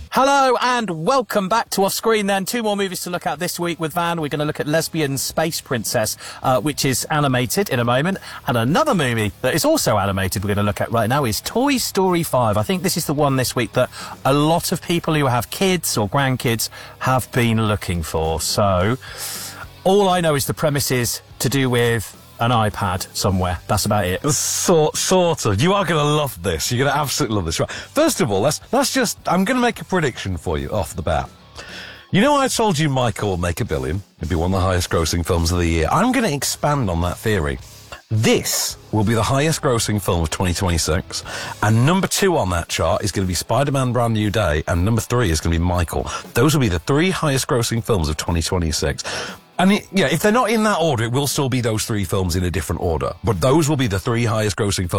Hello and welcome back to Off Screen then. Two more movies to look at this week with Van. We're going to look at Lesbian Space Princess, which is animated in a moment. And another movie that is also animated we're going to look at right now is Toy Story 5. I think this is the one this week that a lot of people who have kids or grandkids have been looking for. So, all I know is the premise is to do with an iPad somewhere. That's about it. Sort of. You are going to love this. You're going to absolutely love this. Right. First of all, I'm going to make a prediction for you off the bat. You know, I told you Michael will make $1 billion. It'll be one of the highest grossing films of the year. I'm going to expand on that theory. This will be the highest grossing film of 2026. And number 2 on that chart is going to be Spider-Man Brand New Day. And number 3 is going to be Michael. Those will be the 3 highest grossing films of 2026. And if they're not in that order, it will still be those 3 films in a different order. But those will be the 3 highest grossing films.